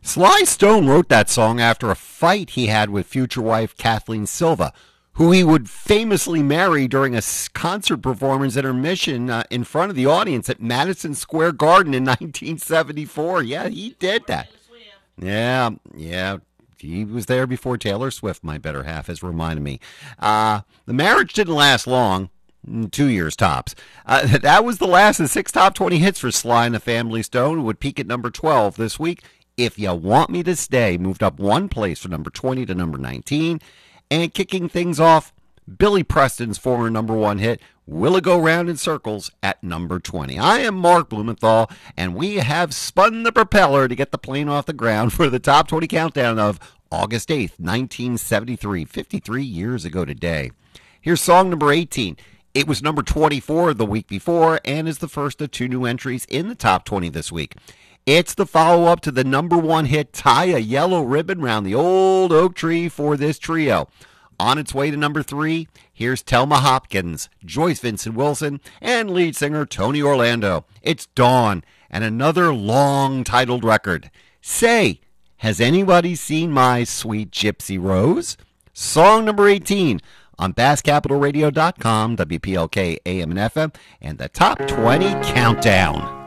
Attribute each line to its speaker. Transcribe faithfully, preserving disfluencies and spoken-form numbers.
Speaker 1: Sly Stone wrote that song after a fight he had with future wife Kathleen Silva, who he would famously marry during a concert performance intermission uh, in front of the audience at Madison Square Garden in nineteen seventy-four. Yeah, he did that. Yeah, yeah. He was there before Taylor Swift, my better half, has reminded me. Uh, the marriage didn't last long. Two years tops. Uh, that was the last of six top twenty hits for Sly and the Family Stone, who would peak at number twelve this week. If You Want Me to Stay moved up one place from number twenty to number nineteen. And kicking things off, Billy Preston's former number one hit, Will It Go Round in Circles, at number twenty. I am Mark Blumenthal, and we have spun the propeller to get the plane off the ground for the top twenty countdown of August eighth, nineteen seventy-three, fifty-three years ago today. Here's song number eighteen. It was number twenty-four the week before and is the first of two new entries in the top twenty this week. It's the follow-up to the number one hit, Tie a Yellow Ribbon Round the Old Oak Tree for this trio. On its way to number three, here's Thelma Hopkins, Joyce Vincent Wilson, and lead singer Tony Orlando. It's Dawn, and another long-titled record. Say, has anybody seen my sweet Gypsy Rose? Song number eighteen on Bass Capital Radio dot com, W P L K A M and F M, and the Top twenty Countdown.